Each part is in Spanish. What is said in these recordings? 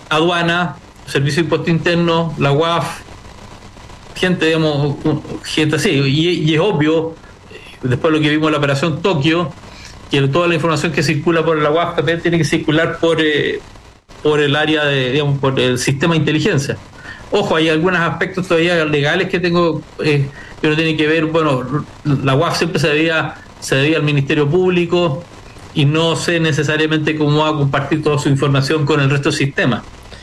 aduana, Servicio de Impuesto Interno, la UAF, gente así, y es obvio, después de lo que vimos en la operación Tokio, que toda la información que circula por la UAF también tiene que circular por el área por el sistema de inteligencia. Ojo, hay algunos aspectos todavía legales que tengo, que no tienen que ver, bueno, la UAF siempre se debía al Ministerio Público y no sé necesariamente cómo va a compartir toda su información con el resto del sistema.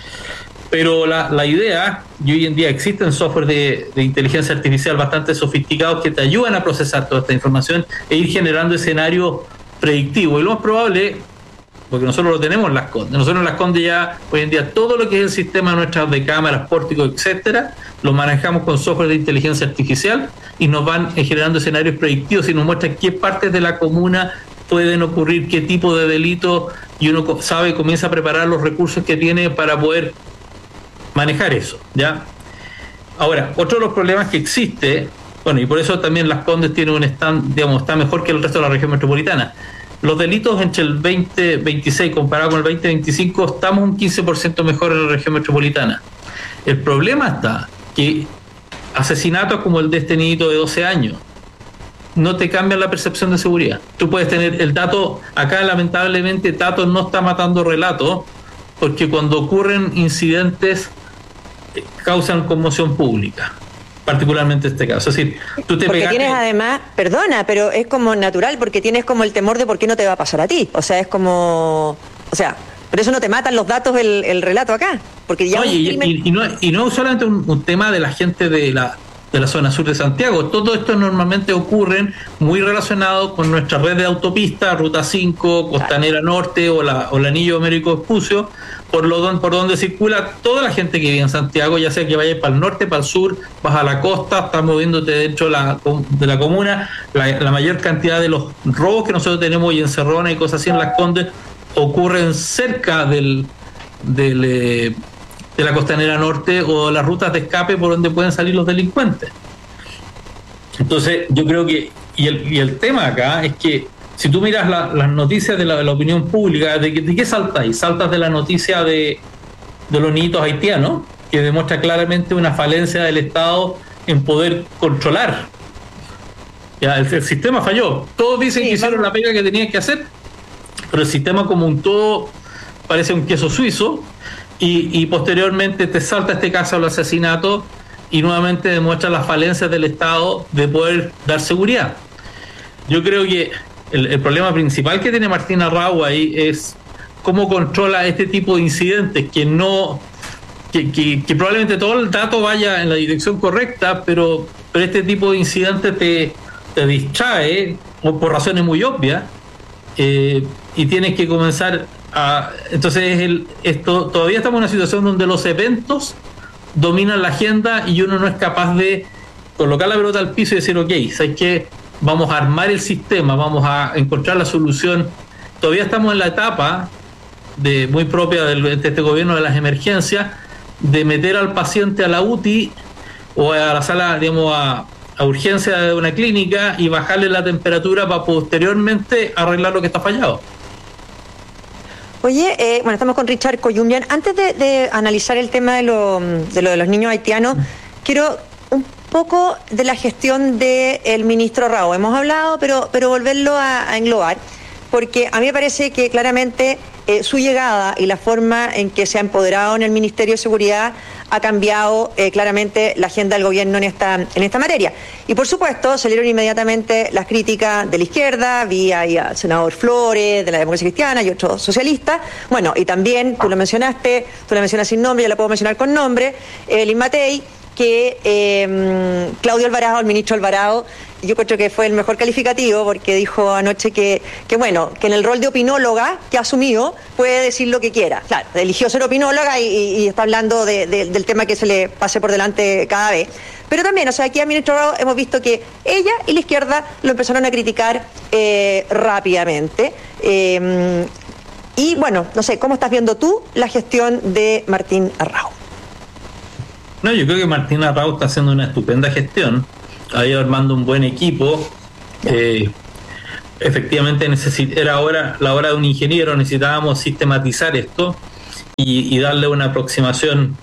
Pero la idea, y hoy en día existen software de inteligencia artificial bastante sofisticados que te ayudan a procesar toda esta información e ir generando escenarios predictivos. Y lo más probable, porque nosotros lo tenemos en Las Condes, nosotros en Las Condes ya hoy en día todo lo que es el sistema nuestras de cámaras, pórticos, etcétera, lo manejamos con software de inteligencia artificial y nos van generando escenarios predictivos y nos muestran qué partes de la comuna pueden ocurrir, qué tipo de delitos, y uno sabe, comienza a preparar los recursos que tiene para poder manejar eso, ¿ya? Ahora, otro de los problemas que existe, bueno, y por eso también Las Condes tiene un stand, digamos, está mejor que el resto de la región metropolitana. Los delitos entre el 2026 comparado con el 2025 estamos un 15% mejor en la región metropolitana. El problema está que asesinatos como el de este niñito de 12 años no te cambian la percepción de seguridad. Tú puedes tener el dato, acá lamentablemente Tato no está matando relatos, porque cuando ocurren incidentes causan conmoción pública, particularmente este caso. Es decir, tú te porque pegaste... tienes además, perdona, pero es como natural, porque tienes como el temor de por qué no te va a pasar a ti. O sea, es como... O sea, por eso no te matan los datos el relato acá. Porque ya y no es solamente un tema de la gente de la zona sur de Santiago. Todo esto normalmente ocurre muy relacionado con nuestra red de autopistas, Ruta 5, Costanera Norte o el anillo Américo Vespucio, por donde circula toda la gente que vive en Santiago, ya sea que vaya para el norte, para el sur, vas a la costa, estás moviéndote dentro de la comuna. La mayor cantidad de los robos que nosotros tenemos y encerronas y cosas así en Las Condes ocurren cerca de la Costanera Norte o las rutas de escape por donde pueden salir los delincuentes. Entonces yo creo que y el tema acá es que si tú miras las noticias de la opinión pública, ¿de qué saltas? Saltas de la noticia de los niñitos haitianos, que demuestra claramente una falencia del Estado en poder controlar. Ya, el sistema falló. Todos dicen que hicieron la pega que tenían que hacer, pero el sistema como un todo parece un queso suizo. Y posteriormente te salta este caso del asesinato y nuevamente demuestra las falencias del Estado de poder dar seguridad. Yo creo que el problema principal que tiene Martín Arrau ahí es cómo controla este tipo de incidentes, que probablemente todo el dato vaya en la dirección correcta, pero este tipo de incidentes te distrae por razones muy obvias, y tienes que comenzar entonces todavía estamos en una situación donde los eventos dominan la agenda y uno no es capaz de colocar la pelota al piso y decir, ok, ¿sabes qué? Vamos a armar el sistema, vamos a encontrar la solución. Todavía estamos en la etapa muy propia de este gobierno de las emergencias, de meter al paciente a la UTI o a la sala, digamos, a urgencia de una clínica y bajarle la temperatura para posteriormente arreglar lo que está fallado. Oye, bueno, estamos con Richard Coyumbian. Antes de analizar el tema de lo de los niños haitianos, quiero un poco de la gestión del ministro Arrau. Hemos hablado, pero volverlo a englobar, porque a mí me parece que claramente su llegada y la forma en que se ha empoderado en el Ministerio de Seguridad ha cambiado claramente la agenda del gobierno en esta materia. Y por supuesto salieron inmediatamente las críticas de la izquierda, vi ahí al senador Flores, de la Democracia Cristiana y otros socialistas. Bueno, y también tú la mencionas sin nombre, yo la puedo mencionar con nombre, Evelyn Matei, que Claudio Alvarado, el ministro Alvarado, yo creo que fue el mejor calificativo, porque dijo anoche que en el rol de opinóloga que ha asumido puede decir lo que quiera. Claro, eligió ser opinóloga y está hablando del tema que se le pase por delante cada vez. Pero también, o sea, aquí al ministro Arrau hemos visto que ella y la izquierda lo empezaron a criticar rápidamente. Y bueno, no sé, ¿cómo estás viendo tú la gestión de Martín Arrau? No, yo creo que Martín Arrau está haciendo una estupenda gestión, ha ido armando un buen equipo. Efectivamente era la hora de un ingeniero, necesitábamos sistematizar esto, y darle una aproximación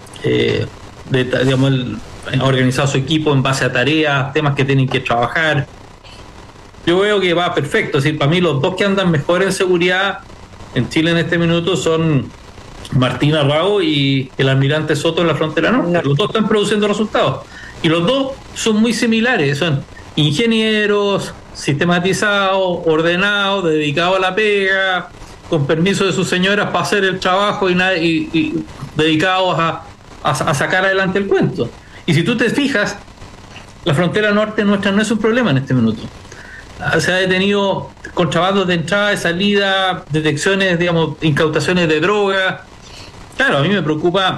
digamos, organizar su equipo en base a tareas, temas que tienen que trabajar. Yo veo que va perfecto. Es decir, para mí los dos que andan mejor en seguridad en Chile en este minuto son Martín Arrau y el almirante Soto en la frontera norte. Los dos están produciendo resultados. Y los dos son muy similares. Son ingenieros, sistematizados, ordenados, dedicados a la pega, con permiso de sus señoras para hacer el trabajo y dedicados a sacar adelante el cuento. Y si tú te fijas, la frontera norte nuestra no es un problema en este minuto. Se ha detenido contrabandos de entrada, de salida, detecciones, digamos, incautaciones de droga. Claro, a mí me preocupan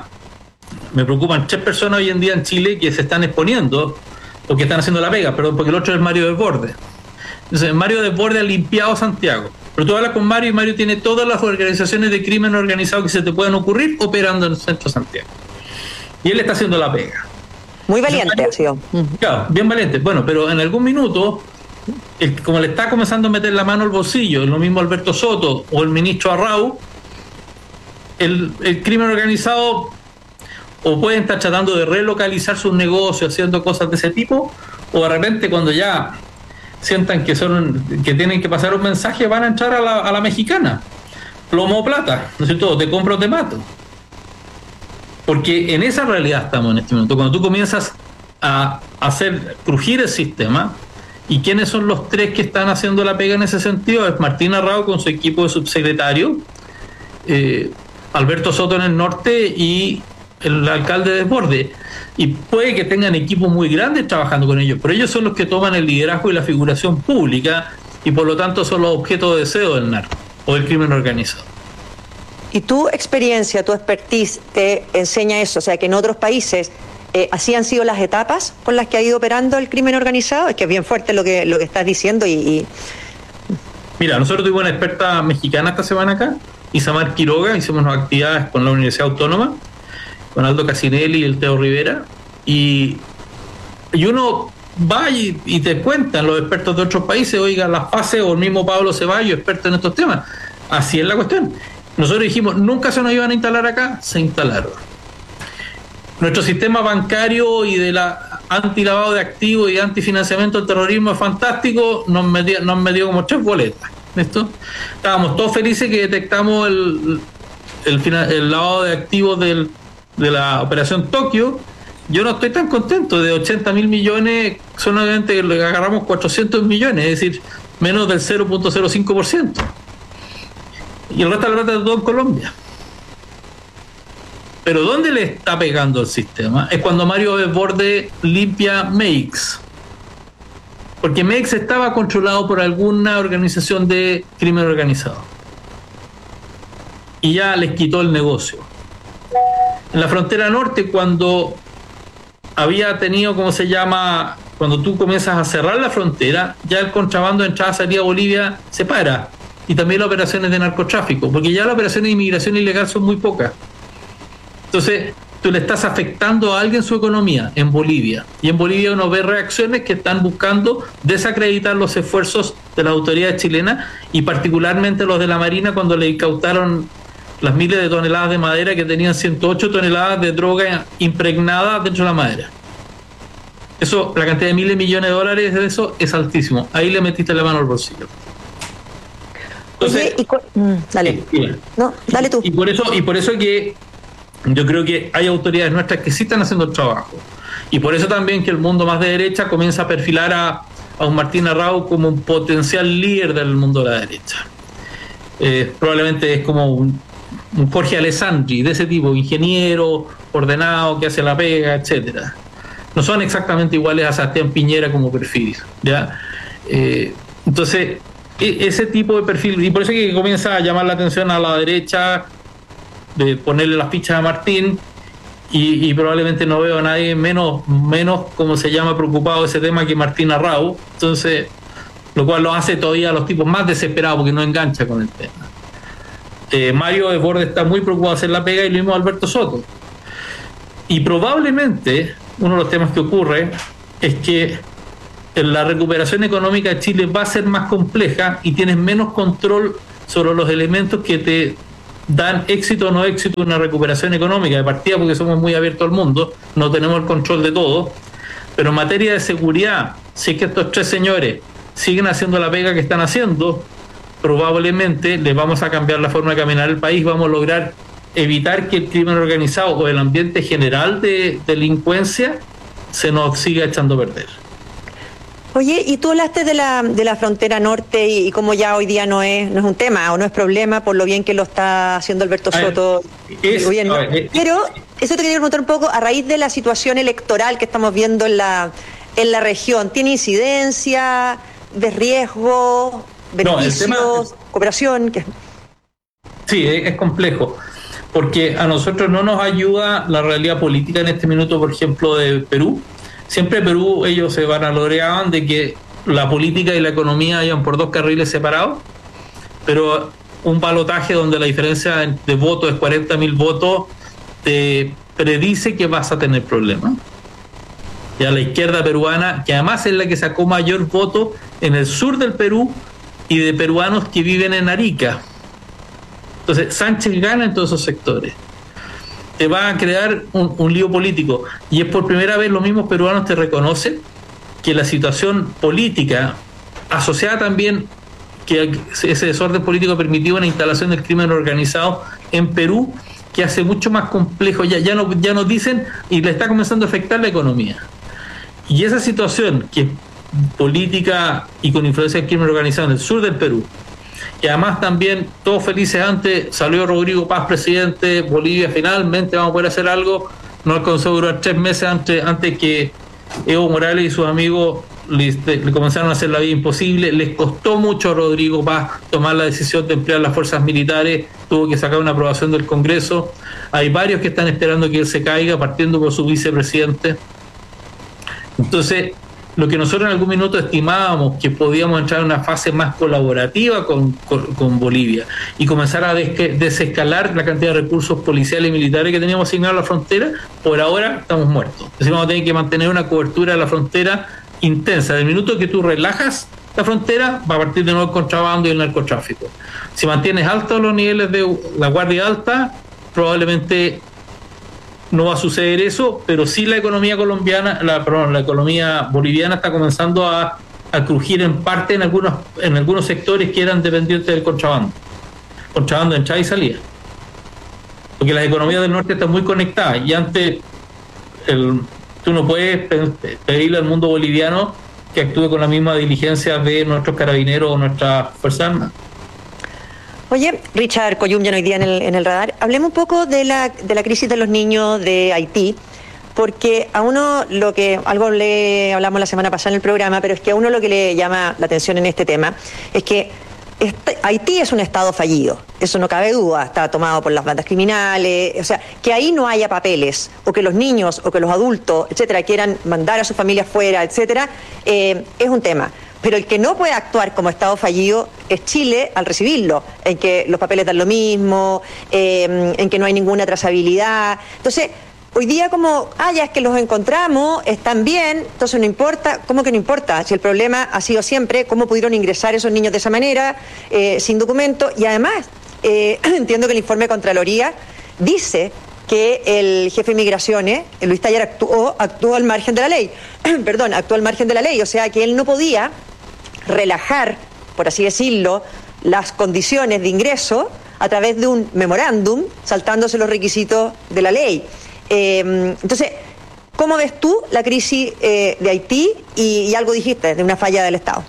3 personas hoy en día en Chile que se están exponiendo o que están haciendo la pega, perdón, porque el otro es Mario Desbordes. Entonces, Mario Desbordes ha limpiado Santiago. Pero tú hablas con Mario y Mario tiene todas las organizaciones de crimen organizado que se te puedan ocurrir operando en el centro de Santiago. Y él está haciendo la pega. Muy valiente ha sido. Claro, bien valiente. Bueno, pero en algún minuto, como le está comenzando a meter la mano al bolsillo, lo mismo Alberto Soto o el ministro Arrau, el crimen organizado o pueden estar tratando de relocalizar sus negocios haciendo cosas de ese tipo, o de repente cuando ya sientan que tienen que pasar un mensaje, van a entrar a la mexicana, plomo o plata, ¿no es cierto? Te compro, te mato. Porque en esa realidad estamos en este momento. Cuando tú comienzas a hacer crujir el sistema, ¿y quiénes son los 3 que están haciendo la pega en ese sentido? Es Martín Arrau con su equipo de subsecretario, Alberto Soto en el norte y el alcalde de Desbordes. Y puede que tengan equipos muy grandes trabajando con ellos, pero ellos son los que toman el liderazgo y la figuración pública y por lo tanto son los objetos de deseo del narco o del crimen organizado. ¿Y tu experiencia, tu expertise te enseña eso? O sea, que en otros países así han sido las etapas con las que ha ido operando el crimen organizado. Es que es bien fuerte lo que estás diciendo y... Mira, nosotros tuvimos una experta mexicana esta semana acá, Isamar Quiroga, hicimos unas actividades con la Universidad Autónoma, con Aldo Casinelli y el Teo Rivera, y uno va y te cuentan los expertos de otros países, oiga, Las Paces o el mismo Pablo Ceballos, experto en estos temas. Así es la cuestión. Nosotros dijimos, nunca se nos iban a instalar acá, se instalaron. Nuestro sistema bancario y de la antilavado de activos y antifinanciamiento del terrorismo es fantástico, nos metió como 3 boletas. ¿Listo? Estábamos todos felices que detectamos el lavado de activos de la operación Tokio. Yo no estoy tan contento. De 80.000 millones, solamente le agarramos 400 millones, es decir, menos del 0.05%. Y el resto de la plata es todo en Colombia. Pero ¿dónde le está pegando el sistema? Es cuando Mario Desbordes limpia MEX. Porque MEX estaba controlado por alguna organización de crimen organizado. Y ya les quitó el negocio. En la frontera norte, cuando había tenido, ¿cómo se llama? Cuando tú comienzas a cerrar la frontera, ya el contrabando de entrada salida a Bolivia se para. Y también las operaciones de narcotráfico, porque ya las operaciones de inmigración ilegal son muy pocas. Entonces, tú le estás afectando a alguien su economía en Bolivia. Y en Bolivia uno ve reacciones que están buscando desacreditar los esfuerzos de las autoridades chilenas y particularmente los de la Marina cuando le incautaron las miles de toneladas de madera que tenían 108 toneladas de droga impregnada dentro de la madera. Eso, la cantidad de miles de millones de dólares de eso es altísimo. Ahí le metiste la mano al bolsillo. Entonces, dale. No, dale tú. Y por eso que yo creo que hay autoridades nuestras que sí están haciendo el trabajo. Y por eso también que el mundo más de derecha comienza a perfilar a un Martín Arrau como un potencial líder del mundo de la derecha. Probablemente es como un Jorge Alessandri, de ese tipo, ingeniero, ordenado, que hace la pega, etcétera. No son exactamente iguales a Sebastián Piñera como perfil, ¿ya? Entonces, ese tipo de perfil, y por eso es que comienza a llamar la atención a la derecha, de ponerle las fichas a Martín, y probablemente no veo a nadie menos como se llama, preocupado de ese tema que Martín Arrau. Entonces, lo cual lo hace todavía a los tipos más desesperados porque no engancha con el tema. Mario Desbordes está muy preocupado de hacer la pega y lo mismo Alberto Soto. Y probablemente uno de los temas que ocurre es que la recuperación económica de Chile va a ser más compleja y tienes menos control sobre los elementos que te dan éxito o no éxito en una recuperación económica, de partida porque somos muy abiertos al mundo, no tenemos el control de todo, pero en materia de seguridad, si es que estos tres señores siguen haciendo la pega que están haciendo, probablemente les vamos a cambiar la forma de caminar el país, vamos a lograr evitar que el crimen organizado o el ambiente general de delincuencia se nos siga echando a perder. Oye, y tú hablaste de la frontera norte y cómo ya hoy día no es un tema o no es problema por lo bien que lo está haciendo Alberto Soto. Pero eso te quería preguntar un poco a raíz de la situación electoral que estamos viendo en la región. ¿Tiene incidencia, de riesgo, beneficios, cooperación? ¿Qué? Sí, es complejo, porque a nosotros no nos ayuda la realidad política en este minuto, por ejemplo, de Perú. Siempre Perú ellos se vanagloriaban de que la política y la economía vayan por dos carriles separados, pero un balotaje donde la diferencia de votos es 40.000 votos te predice que vas a tener problemas. Y a la izquierda peruana, que además es la que sacó mayor voto en el sur del Perú y de peruanos que viven en Arica. Entonces Sánchez gana en todos esos sectores. Te va a crear un lío político, y es por primera vez los mismos peruanos te reconocen que la situación política asociada también que ese desorden político permitió una instalación del crimen organizado en Perú que hace mucho más complejo, ya nos dicen, y le está comenzando a afectar la economía. Y esa situación que es política y con influencia del crimen organizado en el sur del Perú, y además también todos felices antes, salió Rodrigo Paz presidente, Bolivia finalmente vamos a poder hacer algo, no alcanzó a durar 3 meses antes que Evo Morales y sus amigos le comenzaron a hacer la vida imposible. Les costó mucho a Rodrigo Paz tomar la decisión de emplear las fuerzas militares, tuvo que sacar una aprobación del Congreso. Hay varios que están esperando que él se caiga, partiendo por su vicepresidente. Entonces, lo que nosotros en algún minuto estimábamos que podíamos entrar en una fase más colaborativa con Bolivia y comenzar a desescalar la cantidad de recursos policiales y militares que teníamos asignados a la frontera, por ahora estamos muertos. Es decir, vamos a tener que mantener una cobertura de la frontera intensa. Del minuto que tú relajas la frontera, va a partir de nuevo el contrabando y el narcotráfico. Si mantienes altos los niveles de la guardia alta, probablemente no va a suceder eso, pero sí la economía colombiana, la economía boliviana está comenzando a crujir en parte en algunos sectores que eran dependientes del contrabando de entrada y salida, porque las economías del norte están muy conectadas y antes tú no puedes pedirle al mundo boliviano que actúe con la misma diligencia de nuestros carabineros o nuestras fuerzas armadas. Oye, Richard Coyum, ya no hoy día en el radar. Hablemos un poco de la crisis de los niños de Haití, porque a uno algo le hablamos la semana pasada en el programa, pero es que a uno lo que le llama la atención en este tema es que Haití es un estado fallido, eso no cabe duda, está tomado por las bandas criminales, o sea, que ahí no haya papeles, o que los niños, o que los adultos, etcétera, quieran mandar a sus familias fuera, etcétera, es un tema. Pero el que no puede actuar como estado fallido es Chile al recibirlo, en que los papeles dan lo mismo, en que no hay ninguna trazabilidad. Entonces, hoy día como, ya es que los encontramos, están bien, entonces no importa. ¿Cómo que no importa? Si el problema ha sido siempre cómo pudieron ingresar esos niños de esa manera, sin documento. Y además, entiendo que el informe de Contraloría dice que el jefe de Migraciones, Luis Tallar, actuó al margen de la ley. Actuó al margen de la ley, o sea que él no podía relajar, por así decirlo, las condiciones de ingreso a través de un memorándum, saltándose los requisitos de la ley. Entonces, ¿cómo ves tú la crisis de Haití? Y algo dijiste de una falla del Estado.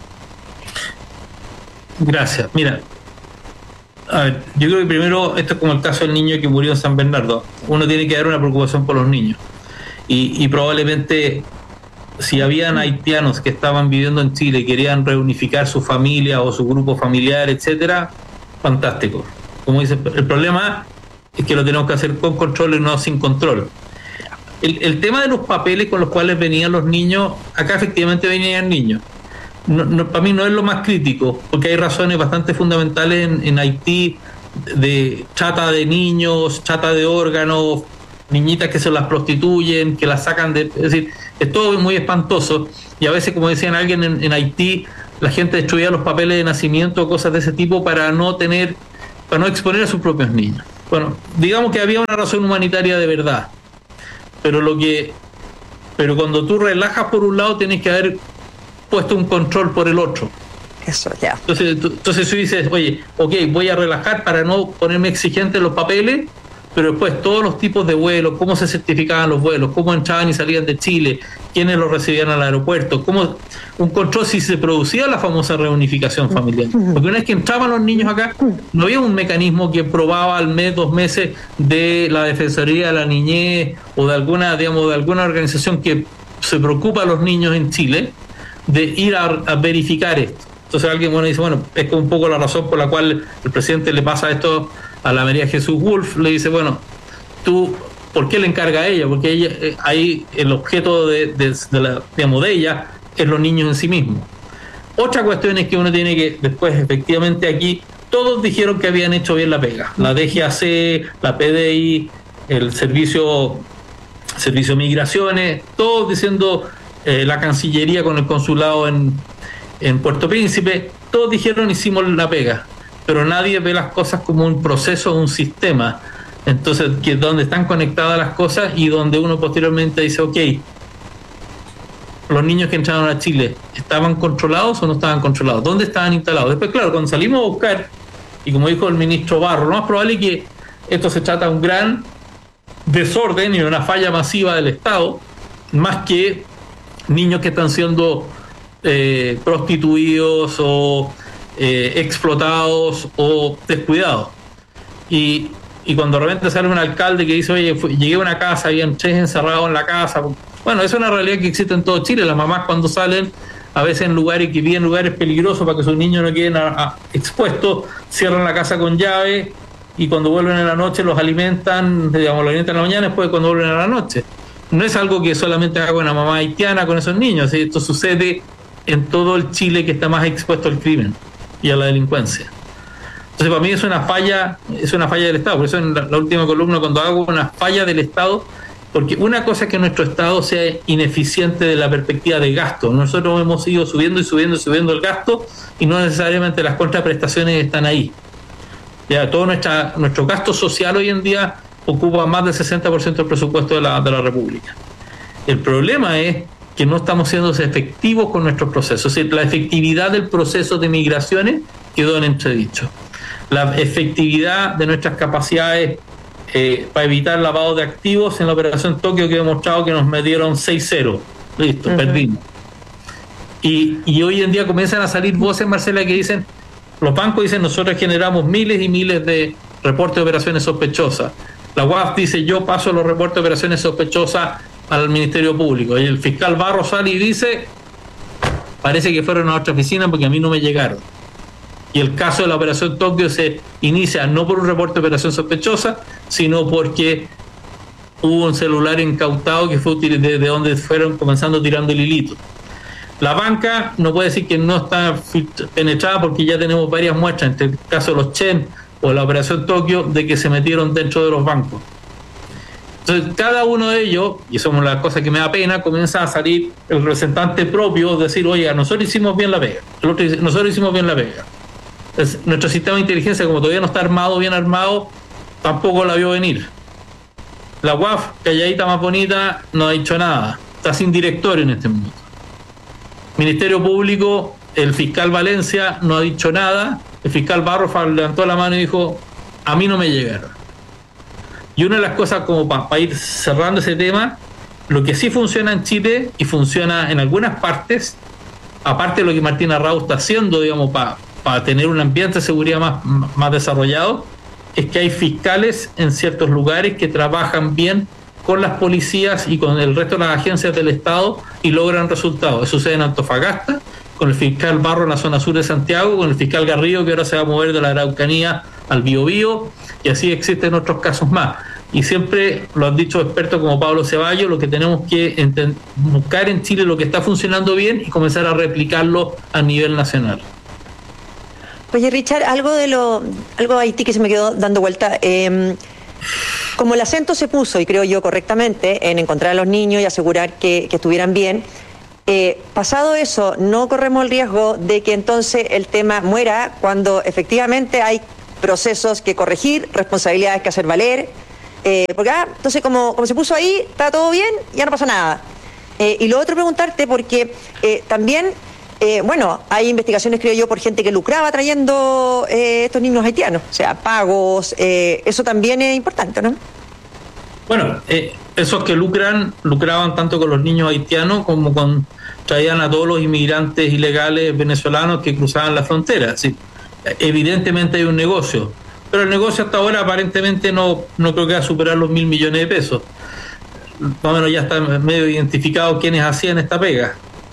Gracias. Mira, a ver, yo creo que primero, esto es como el caso del niño que murió en San Bernardo. Uno tiene que dar una preocupación por los niños. Y probablemente, si habían haitianos que estaban viviendo en Chile y querían reunificar su familia o su grupo familiar, etcétera, fantástico. Como dice, el problema es que lo tenemos que hacer con control y no sin control. El tema de los papeles con los cuales venían los niños, acá efectivamente venían niños. Para mí no es lo más crítico, porque hay razones bastante fundamentales en Haití de trata de niños, trata de órganos, niñitas que se las prostituyen, que las sacan de... Es decir, es todo muy espantoso, y a veces, como decían alguien en Haití, la gente destruía los papeles de nacimiento o cosas de ese tipo para no tener para no exponer a sus propios niños. Bueno, digamos que había una razón humanitaria de verdad, pero cuando tú relajas por un lado, tienes que haber puesto un control por el otro. Eso, ya. Entonces tú dices, oye, ok, voy a relajar para no ponerme exigente en los papeles, pero después todos los tipos de vuelos, cómo se certificaban los vuelos, cómo entraban y salían de Chile, quiénes los recibían al aeropuerto, cómo un control si se producía la famosa reunificación familiar. Porque una vez que entraban los niños acá, no había un mecanismo que probaba al mes, 2 meses de la Defensoría de la Niñez o de alguna organización que se preocupa a los niños en Chile de ir a verificar esto. Entonces alguien dice, bueno, es un poco la razón por la cual el presidente le pasa esto a la María Jesús Wolf, le dice, bueno, tú, ¿por qué le encarga a ella? Porque ella, ahí el objeto de ella es los niños en sí mismos. Otra cuestión es que uno tiene que, después, efectivamente aquí, todos dijeron que habían hecho bien la pega. La DGAC, la PDI, el Servicio de Migraciones, todos diciendo, la Cancillería con el consulado en Puerto Príncipe, todos dijeron hicimos la pega, pero nadie ve las cosas como un proceso, un sistema. Entonces, que es donde están conectadas las cosas y donde uno posteriormente dice, ok, los niños que entraron a Chile, ¿estaban controlados o no estaban controlados? ¿Dónde estaban instalados? Después, claro, cuando salimos a buscar, y como dijo el ministro Barro, lo más probable es que esto se trata de un gran desorden y de una falla masiva del Estado, más que niños que están siendo prostituidos o explotados o descuidados. Y cuando de repente sale un alcalde que dice, oye, llegué a una casa, habían 3 encerrados en la casa. Bueno, es una realidad que existe en todo Chile. Las mamás cuando salen, a veces en lugares que viven lugares peligrosos para que sus niños no queden expuestos, cierran la casa con llave y cuando vuelven en la noche los alimentan, digamos, los alimentan en la mañana, después cuando vuelven a la noche. No es algo que solamente haga una mamá haitiana con esos niños. Esto sucede en todo el Chile que está más expuesto al crimen y a la delincuencia. Entonces, para mí es una falla del Estado. Por eso en la última columna, cuando hago una falla del Estado, porque una cosa es que nuestro Estado sea ineficiente de la perspectiva de gasto. Nosotros hemos ido subiendo el gasto y no necesariamente las contraprestaciones están ahí. Ya todo nuestro gasto social hoy en día ocupa más del 60% del presupuesto de la República. El problema es que no estamos siendo efectivos con nuestros procesos. Es decir, la efectividad del proceso de migraciones quedó en entredicho. La efectividad de nuestras capacidades para evitar lavado de activos en la operación Tokio, que he demostrado que nos metieron 6-0. Listo, perdimos. Y hoy en día comienzan a salir voces, Marcela, que dicen, los bancos dicen, nosotros generamos miles y miles de reportes de operaciones sospechosas. La UAF dice, yo paso los reportes de operaciones sospechosas al Ministerio Público. Y el fiscal Barro sale y dice, parece que fueron a otra oficina porque a mí no me llegaron. Y el caso de la operación Tokio se inicia no por un reporte de operación sospechosa, sino porque hubo un celular incautado que fue de donde fueron comenzando tirando el hilito. La banca no puede decir que no está penetrada porque ya tenemos varias muestras, entre el caso de los Chen o la operación Tokio, de que se metieron dentro de los bancos. Entonces, cada uno de ellos, y eso es una cosa que me da pena, comienza a salir el representante propio, decir, oye, nosotros hicimos bien la pega. El otro dice, nosotros hicimos bien la pega. Entonces, nuestro sistema de inteligencia, como todavía no está bien armado, tampoco la vio venir. La UAF, calladita más bonita, no ha dicho nada. Está sin directorio en este momento. Ministerio Público, el fiscal Valencia no ha dicho nada. El fiscal Barro levantó la mano y dijo, a mí no me llegaron. Y una de las cosas, como para ir cerrando ese tema, lo que sí funciona en Chile y funciona en algunas partes, aparte de lo que Martina Rao está haciendo, digamos, para tener un ambiente de seguridad más desarrollado, es que hay fiscales en ciertos lugares que trabajan bien con las policías y con el resto de las agencias del Estado y logran resultados. Eso sucede en Antofagasta, con el fiscal Barro en la zona sur de Santiago, con el fiscal Garrido, que ahora se va a mover de la Araucanía al Biobío, y así existen otros casos más. Y siempre lo han dicho expertos como Pablo Ceballos, lo que tenemos que buscar en Chile lo que está funcionando bien y comenzar a replicarlo a nivel nacional. Oye, Richard, algo Haití que se me quedó dando vuelta. Como el acento se puso, y creo yo correctamente, en encontrar a los niños y asegurar que estuvieran bien, pasado eso, ¿no corremos el riesgo de que entonces el tema muera cuando efectivamente hay procesos que corregir, responsabilidades que hacer valer, porque entonces como se puso ahí, está todo bien, ya no pasa nada. Y lo otro preguntarte, porque también, hay investigaciones, creo yo, por gente que lucraba trayendo estos niños haitianos, o sea, pagos, eso también es importante, ¿no? Bueno, esos que lucraban tanto con los niños haitianos como traían a todos los inmigrantes ilegales venezolanos que cruzaban la frontera. Sí, evidentemente hay un negocio, pero el negocio hasta ahora aparentemente no creo que va a superar los 1.000 millones de pesos. Más o menos ya está medio identificado quiénes hacían esta pega.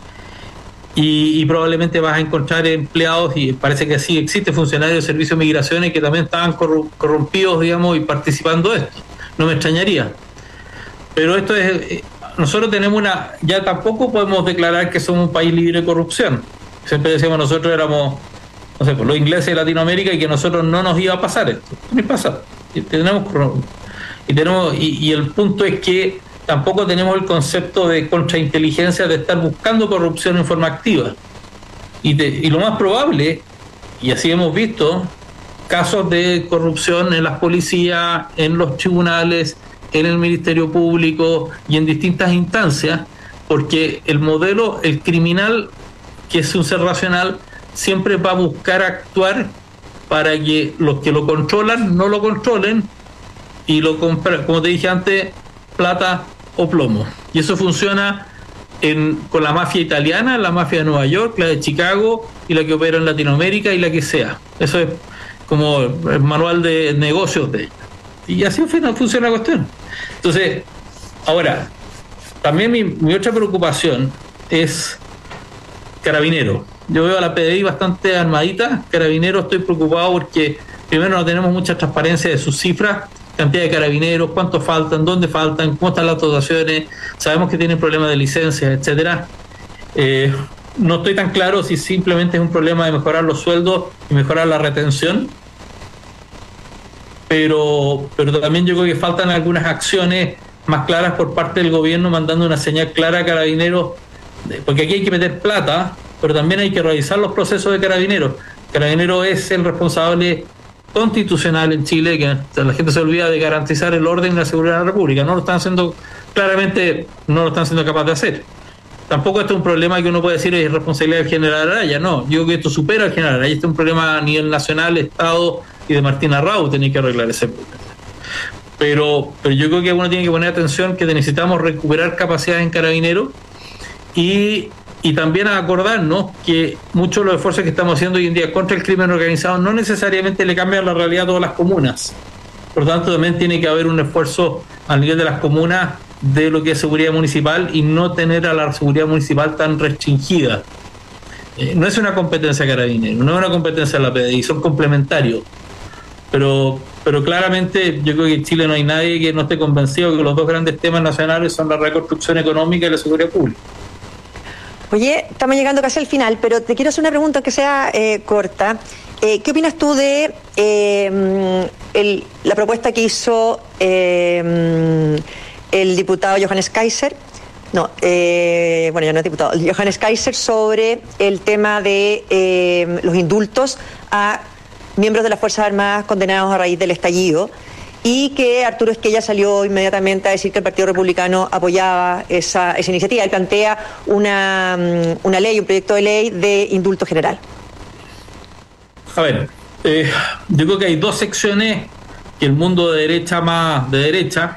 Y probablemente vas a encontrar empleados, y parece que sí existe, funcionarios de servicio de migraciones que también estaban corrompidos, digamos, y participando de esto. No me extrañaría. Pero esto es... Nosotros tenemos ya tampoco podemos declarar que somos un país libre de corrupción. Siempre decíamos nosotros éramos, no sé, pues los ingleses de Latinoamérica y que a nosotros no nos iba a pasar esto. ¿Qué pasa? Y el punto es que tampoco tenemos el concepto de contrainteligencia de estar buscando corrupción en forma activa. Y lo más probable, y así hemos visto, casos de corrupción en las policías, en los tribunales, en el Ministerio Público y en distintas instancias, porque el criminal, que es un ser racional, siempre va a buscar actuar para que los que lo controlan no lo controlen y lo compran, como te dije antes, plata o plomo. Y eso funciona con la mafia italiana, la mafia de Nueva York, la de Chicago y la que opera en Latinoamérica y la que sea. Eso es como el manual de negocios de ella. Y así funciona la cuestión. Entonces, ahora, también mi otra preocupación es Carabineros. Yo veo a la PDI bastante armadita. Carabineros, estoy preocupado porque primero no tenemos mucha transparencia de sus cifras, cantidad de carabineros, cuántos faltan, dónde faltan, cómo están las dotaciones. Sabemos que tienen problemas de licencias, etcétera. No estoy tan claro si simplemente es un problema de mejorar los sueldos y mejorar la retención. Pero también yo creo que faltan algunas acciones más claras por parte del gobierno, mandando una señal clara a Carabineros, porque aquí hay que meter plata, pero también hay que revisar los procesos de Carabineros. Carabineros es el responsable constitucional en Chile, que la gente se olvida de garantizar el orden y la seguridad de la República. No lo están haciendo, claramente no lo están siendo capaz de hacer. Tampoco esto es un problema que uno puede decir es responsabilidad del general Araya, no, yo creo que esto supera al general Araya, este es un problema a nivel nacional, Estado y de Martín Arrau, tiene que arreglar ese problema. Pero yo creo que uno tiene que poner atención que necesitamos recuperar capacidades en Carabineros y también a acordarnos que muchos de los esfuerzos que estamos haciendo hoy en día contra el crimen organizado no necesariamente le cambian la realidad a todas las comunas. Por lo tanto, también tiene que haber un esfuerzo a nivel de las comunas de lo que es seguridad municipal y no tener a la seguridad municipal tan restringida. No es una competencia de Carabineros, no es una competencia de la PDI, son complementarios. Pero claramente yo creo que en Chile no hay nadie que no esté convencido que los dos grandes temas nacionales son la reconstrucción económica y la seguridad pública. Oye, estamos llegando casi al final, pero te quiero hacer una pregunta que sea corta. ¿Qué opinas tú de la propuesta que hizo el diputado Johannes Kaiser? Ya no es diputado, Johannes Kaiser, sobre el tema de los indultos a miembros de las Fuerzas Armadas condenados a raíz del estallido, y que Arturo Esquella salió inmediatamente a decir que el Partido Republicano apoyaba esa iniciativa. Él plantea una ley, un proyecto de ley de indulto general. A ver, yo creo que hay dos secciones que el mundo de derecha, más de derecha,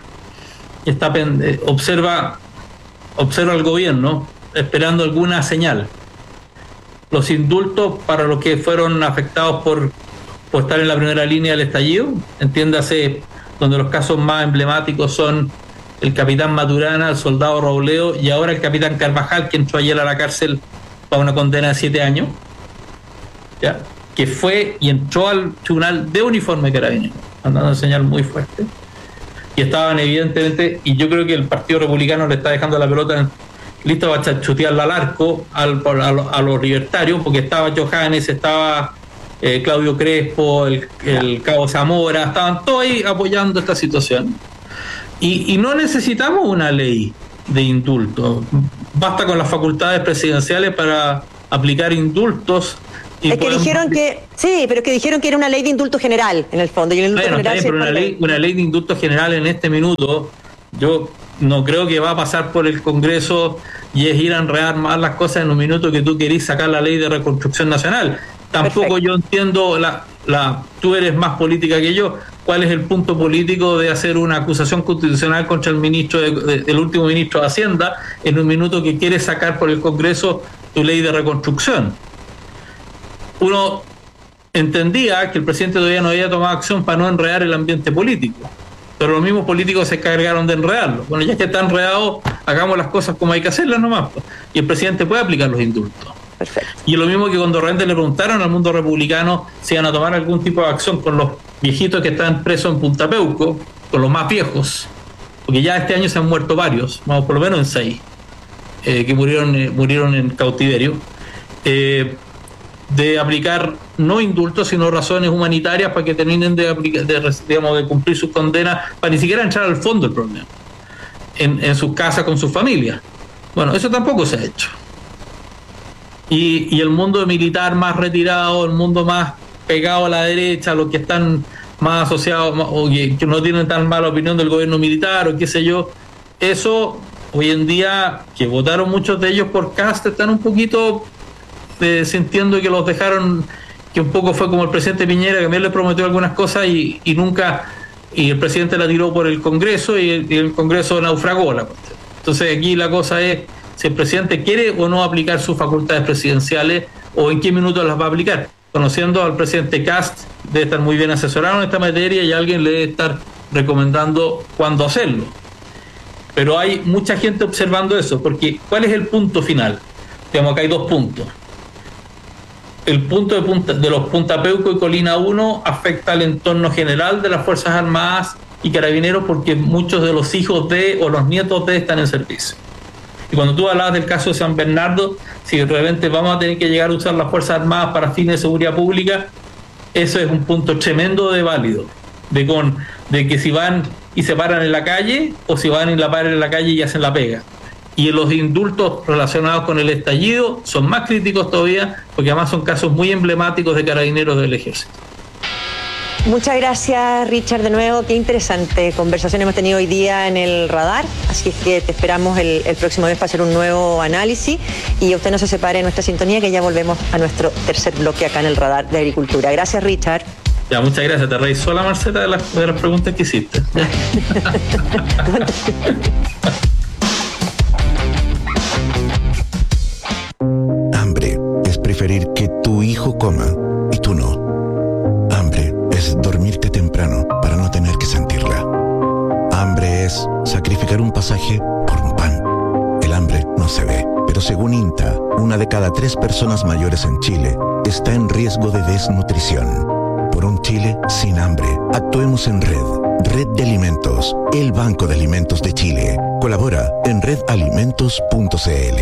observa al gobierno esperando alguna señal. Los indultos para los que fueron afectados por estar en la primera línea del estallido, entiéndase, donde los casos más emblemáticos son el capitán Maturana, el soldado Robledo y ahora el capitán Carvajal, que entró ayer a la cárcel para una condena de 7 años, ¿ya? Que fue y entró al tribunal de uniforme Carabineros, mandando una señal muy fuerte. Y estaban evidentemente, y yo creo que el Partido Republicano le está dejando la pelota lista para chutearla al arco a los libertarios, porque estaba Johannes, estaba Claudio Crespo, el Cabo Zamora, estaban todos ahí apoyando esta situación. Y no necesitamos una ley de indulto, basta con las facultades presidenciales para aplicar indultos Es que dijeron que, sí, pero es que dijeron que era una ley de indulto general, en el fondo. Y el indulto general pero una ley de indulto general en este minuto, yo no creo que va a pasar por el Congreso y es ir a enredar más las cosas en un minuto que tú querís sacar la ley de reconstrucción nacional. Tampoco Perfecto. Yo entiendo, tú eres más política que yo, ¿cuál es el punto político de hacer una acusación constitucional contra el ministro el último ministro de Hacienda en un minuto que quiere sacar por el Congreso tu ley de reconstrucción? Uno entendía que el presidente todavía no había tomado acción para no enredar el ambiente político, pero los mismos políticos se encargaron de enredarlo. Bueno, ya que está enredado, hagamos las cosas como hay que hacerlas nomás, y el presidente puede aplicar los indultos. Perfecto. Y lo mismo que cuando realmente le preguntaron al mundo republicano si iban a tomar algún tipo de acción con los viejitos que están presos en Punta Peuco, con los más viejos, porque ya este año se han muerto varios, vamos, por lo menos en 6, que murieron en cautiverio, de aplicar no indultos, sino razones humanitarias para que terminen de cumplir sus condenas, para ni siquiera entrar al fondo del problema, en sus casas con sus familias. Bueno, eso tampoco se ha hecho. Y el mundo militar más retirado, el mundo más pegado a la derecha, los que están más asociados o que no tienen tan mala opinión del gobierno militar o qué sé yo, eso hoy en día, que votaron muchos de ellos por Kast, están un poquito sintiendo que los dejaron, que un poco fue como el presidente Piñera, que también le prometió algunas cosas y nunca, y el presidente la tiró por el Congreso y el Congreso naufragó la cuestión. Entonces aquí la cosa es si el presidente quiere o no aplicar sus facultades presidenciales o en qué minutos las va a aplicar. Conociendo al presidente Kast, debe estar muy bien asesorado en esta materia y alguien le debe estar recomendando cuándo hacerlo. Pero hay mucha gente observando eso, porque ¿cuál es el punto final? Digamos, acá hay 2 puntos. El punto de los Punta Peuco y Colina 1 afecta al entorno general de las Fuerzas Armadas y Carabineros porque muchos de los hijos de o los nietos de están en servicio. Y cuando tú hablabas del caso de San Bernardo, si de repente vamos a tener que llegar a usar las Fuerzas Armadas para fines de seguridad pública, eso es un punto tremendo de válido, de que si van y se paran en la calle o si van y la paran en la calle y hacen la pega. Y los indultos relacionados con el estallido son más críticos todavía, porque además son casos muy emblemáticos de carabineros del ejército. Muchas gracias, Richard, de nuevo. Qué interesante conversación hemos tenido hoy día en el radar. Así es que te esperamos el próximo mes para hacer un nuevo análisis. Y usted no se separe de nuestra sintonía, que ya volvemos a nuestro tercer bloque acá en el radar de Agricultura. Gracias, Richard. Ya, muchas gracias. Te reí sola, Marcela, de las preguntas que hiciste. Hambre es preferir que tu hijo coma y tú no. Hambre es dormirte temprano para no tener que sentirla. Hambre es sacrificar un pasaje por un pan. El hambre no se ve, pero según INTA, 1 de cada 3 personas mayores en Chile está en riesgo de desnutrición. Por un Chile sin hambre, actuemos en red. Red de Alimentos, el Banco de Alimentos de Chile. Colabora en redalimentos.cl.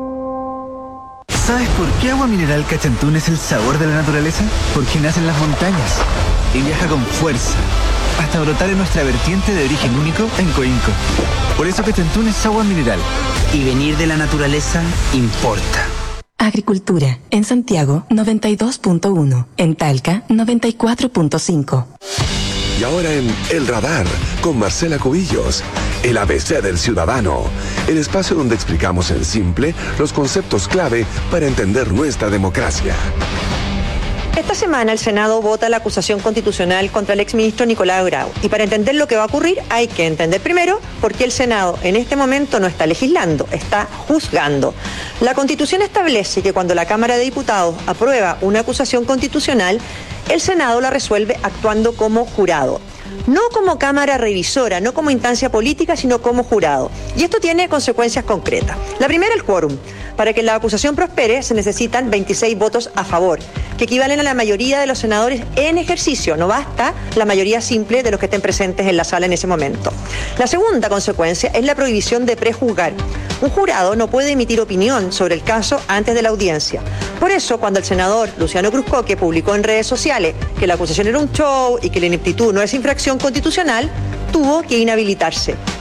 ¿Sabes por qué Agua Mineral Cachantún es el sabor de la naturaleza? Porque nace en las montañas y viaja con fuerza hasta brotar en nuestra vertiente de origen único en Coinco. Por eso Cachantún es agua mineral. Y venir de la naturaleza importa. Agricultura. En Santiago, 92.1. En Talca, 94.5. Y ahora en El Radar, con Marcela Cubillos, el ABC del ciudadano, el espacio donde explicamos en simple los conceptos clave para entender nuestra democracia. Esta semana el Senado vota la acusación constitucional contra el exministro Nicolás Grau. Y para entender lo que va a ocurrir hay que entender primero por qué el Senado en este momento no está legislando, está juzgando. La Constitución establece que cuando la Cámara de Diputados aprueba una acusación constitucional, el Senado la resuelve actuando como jurado. No como Cámara revisora, no como instancia política, sino como jurado. Y esto tiene consecuencias concretas. La primera, el quórum. Para que la acusación prospere se necesitan 26 votos a favor, que equivalen a la mayoría de los senadores en ejercicio. No basta la mayoría simple de los que estén presentes en la sala en ese momento. La segunda consecuencia es la prohibición de prejuzgar. Un jurado no puede emitir opinión sobre el caso antes de la audiencia. Por eso, cuando el senador Luciano Cruzcoque publicó en redes sociales que la acusación era un show y que la ineptitud no es infracción constitucional, tuvo que inhabilitarse.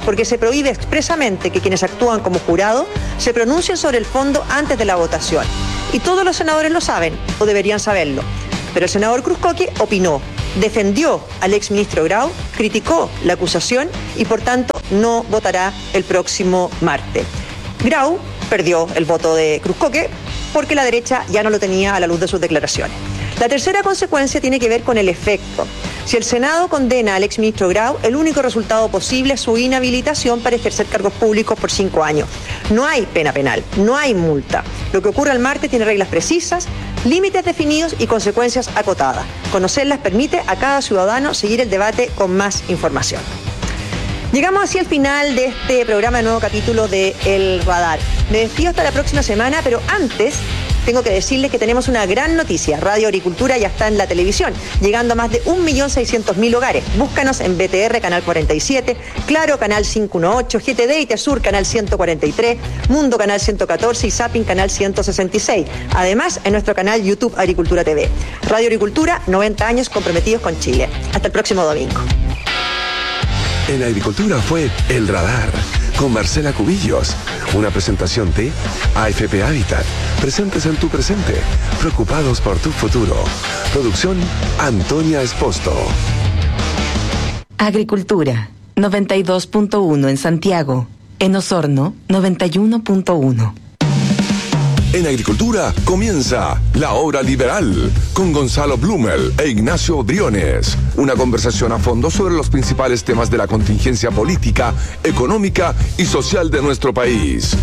porque se prohíbe expresamente que quienes actúan como jurado se pronuncien sobre el fondo antes de la votación. Y todos los senadores lo saben, o deberían saberlo. Pero el senador Cruzcoque opinó, defendió al exministro Grau, criticó la acusación y por tanto no votará el próximo martes. Grau perdió el voto de Cruzcoque porque la derecha ya no lo tenía a la luz de sus declaraciones. La tercera consecuencia tiene que ver con el efecto. Si el Senado condena al exministro Grau, el único resultado posible es su inhabilitación para ejercer cargos públicos por 5 años. No hay pena penal, no hay multa. Lo que ocurre el martes tiene reglas precisas, límites definidos y consecuencias acotadas. Conocerlas permite a cada ciudadano seguir el debate con más información. Llegamos así al final de este programa de nuevo capítulo de El Radar. Me despido hasta la próxima semana, pero antes tengo que decirles que tenemos una gran noticia. Radio Agricultura ya está en la televisión, llegando a más de 1.600.000 hogares. Búscanos en BTR, canal 47, Claro, canal 518, GTD y Tesur, canal 143, Mundo, canal 114 y Zapping, canal 166. Además, en nuestro canal YouTube Agricultura TV. Radio Agricultura, 90 años comprometidos con Chile. Hasta el próximo domingo. En Agricultura fue El Radar, con Marcela Cubillos. Una presentación de AFP Habitat. Presentes en tu presente, preocupados por tu futuro. Producción Antonia Esposto. Agricultura, 92.1 en Santiago. En Osorno, 91.1. En Agricultura comienza La Hora Liberal con Gonzalo Blumel e Ignacio Briones. Una conversación a fondo sobre los principales temas de la contingencia política, económica y social de nuestro país.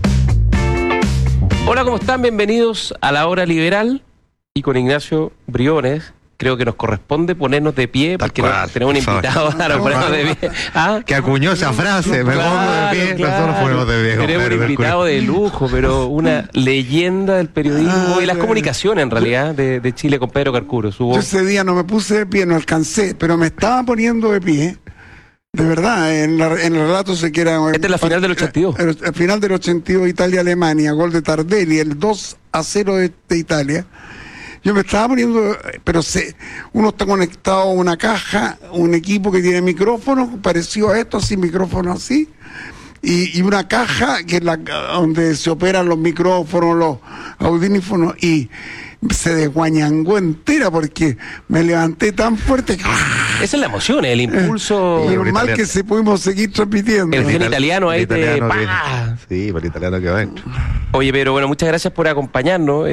Hola, ¿cómo están? Bienvenidos a La Hora Liberal y con Ignacio Briones. Creo que nos corresponde ponernos de pie porque tenemos un invitado a ponernos de pie. ¿Ah? Que acuñó esa frase, me pongo de pie, nosotros ponemos de pie. Tenemos un invitado de lujo, pero una leyenda del periodismo y las comunicaciones en realidad de Chile con Pedro Carcuro. Yo ese día no me puse de pie, no alcancé, pero me estaba poniendo de pie. De verdad, en el relato sé que era... Esta es la final del 82. El final del 82, Italia-Alemania, gol de Tardelli, el 2-0 de Italia. Yo me estaba poniendo, pero uno está conectado a una caja, un equipo que tiene micrófono, parecido a esto, así, micrófono así, y una caja que es donde se operan los micrófonos, los audífonos, y se desguañangó entera porque me levanté tan fuerte que... Esa es la emoción, el impulso... normal que se pudimos seguir transmitiendo. El gen italiano ahí te... Sí, por el italiano que va dentro. Oye, pero bueno, muchas gracias por acompañarnos.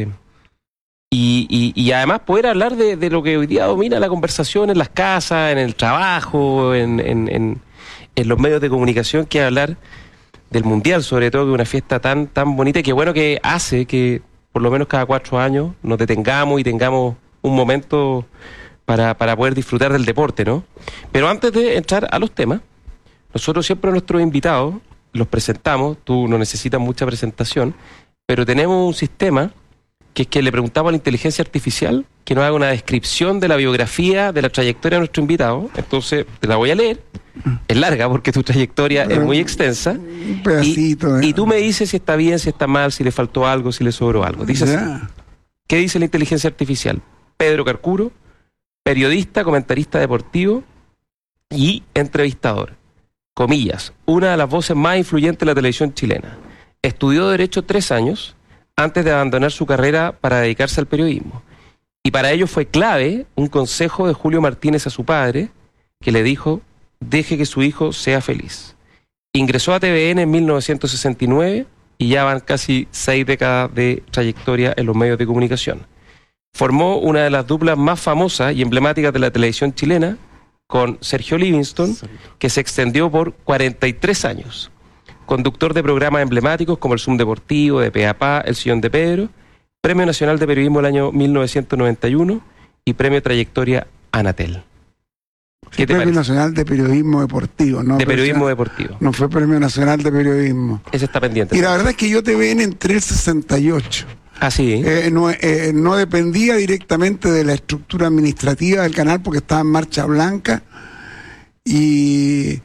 Y además poder hablar de lo que hoy día domina la conversación en las casas, en el trabajo, en los medios de comunicación, que es hablar del Mundial, sobre todo, que es una fiesta tan bonita y que bueno que hace que por lo menos cada 4 años nos detengamos y tengamos un momento para poder disfrutar del deporte, ¿no? Pero antes de entrar a los temas, nosotros siempre a nuestros invitados los presentamos, tú no necesitas mucha presentación, pero tenemos un sistema que es que le preguntamos a la inteligencia artificial que nos haga una descripción de la biografía, de la trayectoria de nuestro invitado. Entonces, te la voy a leer. Es larga porque tu trayectoria es muy extensa. Un pedacito. Y tú me dices si está bien, si está mal, si le faltó algo, si le sobró algo. Dice así. ¿Qué dice la inteligencia artificial? Pedro Carcuro, periodista, comentarista deportivo y entrevistador. Comillas, una de las voces más influyentes de la televisión chilena. Estudió Derecho 3 años antes de abandonar su carrera para dedicarse al periodismo. Y para ello fue clave un consejo de Julio Martínez a su padre, que le dijo, deje que su hijo sea feliz. Ingresó a TVN en 1969 y ya van casi 6 décadas de trayectoria en los medios de comunicación. Formó una de las duplas más famosas y emblemáticas de la televisión chilena con Sergio Livingston, que se extendió por 43 años. Conductor de programas emblemáticos como el Zoom Deportivo, de Pe a Pa, El Sillón de Pedro, Premio Nacional de Periodismo del año 1991 y Premio Trayectoria Anatel. ¿Qué te Premio parece? Nacional de Periodismo Deportivo, ¿no? De Periodismo Deportivo. No fue Premio Nacional de Periodismo. Ese está pendiente. Y la verdad es que yo TVN entré en el 68. Ah, sí. No dependía directamente de la estructura administrativa del canal porque estaba en marcha blanca y...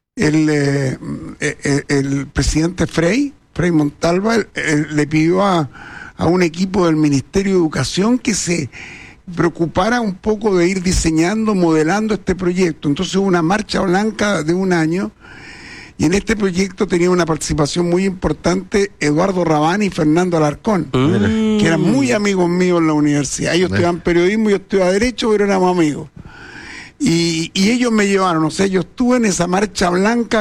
El presidente Frei Montalva le pidió a un equipo del Ministerio de Educación que se preocupara un poco de ir diseñando, modelando este proyecto. Entonces hubo una marcha blanca de un año Y en este proyecto tenía una participación muy importante Eduardo Rabán y Fernando Alarcón, que eran muy amigos míos en la universidad. Ellos estudiaban periodismo, yo estudiaba derecho, pero éramos amigos. Y ellos me llevaron, o sea, yo estuve en esa marcha blanca